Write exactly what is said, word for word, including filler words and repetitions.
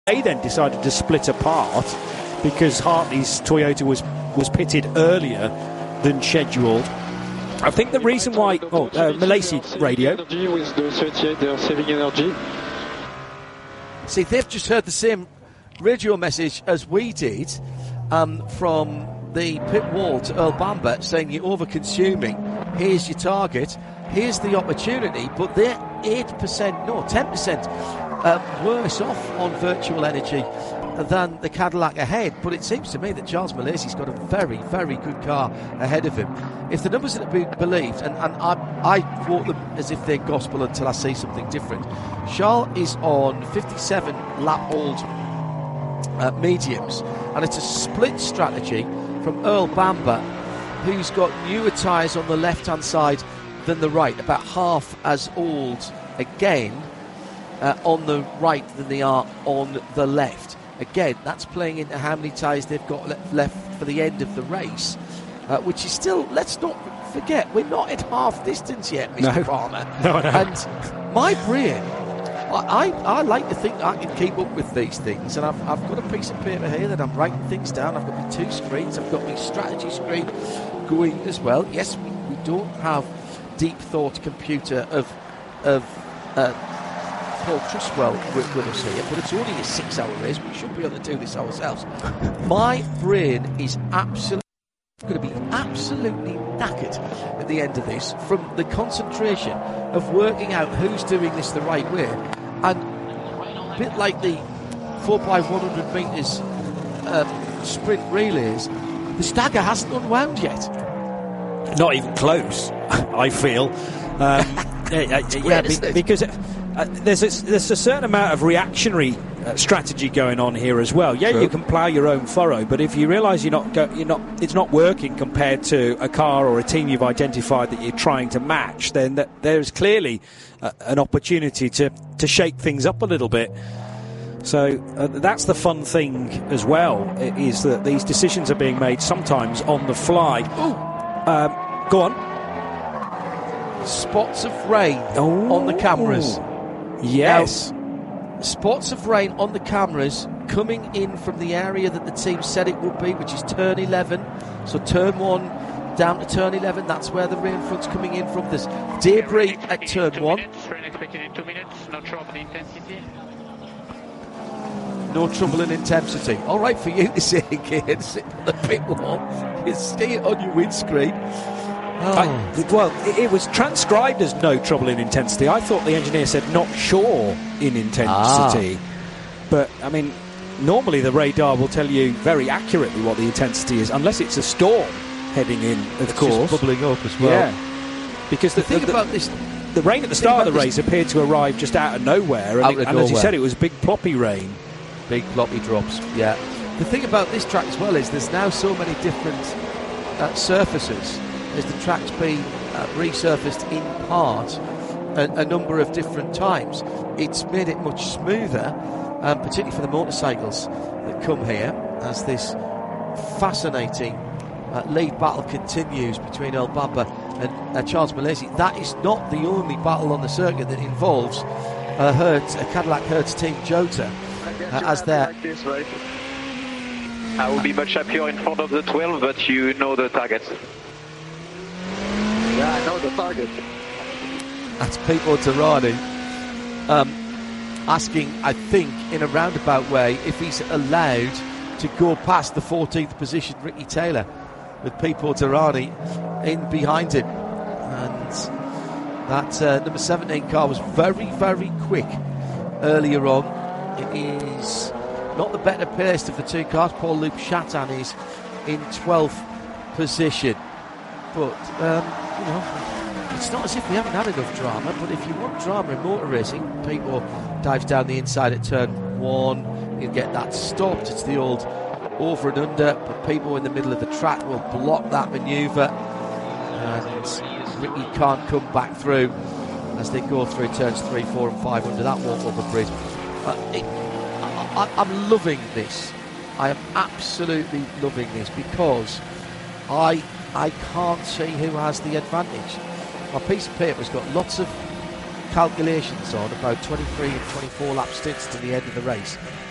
They then decided to split apart because Hartley's Toyota was, was pitted earlier than scheduled. I think the reason why... Oh, uh, Malaysia radio. See, they've just heard the same radio message as we did um, from the pit wall to Earl Bamber saying you're over-consuming. Here's your target. Here's the opportunity. But they're eight percent, no, ten percent uh, worse off on virtual energy than the Cadillac ahead. But it seems to me that Charles Malaysia's got a very, very good car ahead of him. If the numbers are to be believed, and, and I, I quote them as if they're gospel until I see something different, Charles is on fifty-seven lap old uh, mediums, and it's a split strategy from Earl Bamber, who's got newer tyres on the left-hand side than the right, about half as old again uh, on the right than they are on the left. Again, that's playing into how many tyres they've got le- left for the end of the race, uh, which is still, let's not forget, we're not at half distance yet, Mister No. Palmer. No, no. And my brain, I, I, I like to think that I can keep up with these things, and I've, I've got a piece of paper here that I'm writing things down. I've got my two screens, I've got my strategy screen going as well. Yes, we, we don't have deep thought computer of of uh, Paul Trustwell with, with us here, but it's only a six hour race. We should be able to do this ourselves. My brain is absolutely going to be absolutely knackered at the end of this from the concentration of working out who's doing this the right way. And a bit like the four by one hundred metres uh, sprint relays, the stagger hasn't unwound yet. Not even close, I feel. Um, yeah, yeah, be, because uh, there's, a, there's a certain amount of reactionary uh, strategy going on here as well. Yeah, True. You can plough your own furrow, but if you realise you're not, go, you're not, it's not working compared to a car or a team you've identified that you're trying to match, then that, there's clearly uh, an opportunity to, to shake things up a little bit. So uh, that's the fun thing as well, is that these decisions are being made sometimes on the fly. Um, go on. Spots of rain Oh. on the cameras. Yes. Now, spots of rain on the cameras coming in from the area that the team said it would be, which is turn eleven. So turn one down to turn eleven, that's where the rain front's coming in from. There's debris at turn one. Rain expected in two minutes, no trouble in intensity. No trouble in intensity. All right for you to say again, sitting on the pit wall. You see it on your windscreen. Oh. I, well, it, it was transcribed as no trouble in intensity. I thought the engineer said not sure in intensity. Ah. But, I mean, normally the radar will tell you very accurately what the intensity is, unless it's a storm heading in, of It's course. just bubbling up as well. Yeah. Because the, The thing the, the, about this, the rain at the start of the race appeared to arrive just out of nowhere. And, Out it- of and as you nowhere. said, it was big ploppy rain. big floppy drops. Yeah. The thing about this track as well is there's now so many different uh, surfaces. As the track's been uh, resurfaced in part a, a number of different times, it's made it much smoother, um, particularly for the motorcycles that come here, as this fascinating uh, lead battle continues between Earl Bamber and uh, Charles Malaysia. That is not the only battle on the circuit that involves a Hertz, a Cadillac Hertz Team Jota, uh, as their I will be much happier in front of the twelve, but you know the targets. Yeah, I know the target. That's Pipo Tirani um, asking, I think, in a roundabout way, if he's allowed to go past the fourteenth position Ricky Taylor, with Pipo Tirani in behind him. And that uh, number seventeen car was very, very quick earlier on. It is not the better paced of the two cars. Paul-Loup Chatin is in twelfth position. But, um, you know, it's not as if we haven't had enough drama, but if you want drama in motor racing, Pipo dives down the inside at turn one, he'll get that stopped. It's the old over and under, but Pipo in the middle of the track will block that manoeuvre, and Ricky can't come back through as they go through turns three, four and five under that walk-over bridge. Uh, it, I, I, I'm loving this. I am absolutely loving this because I I can't see who has the advantage. My piece of paper's got lots of calculations on about twenty-three and twenty-four lap stints to the end of the race.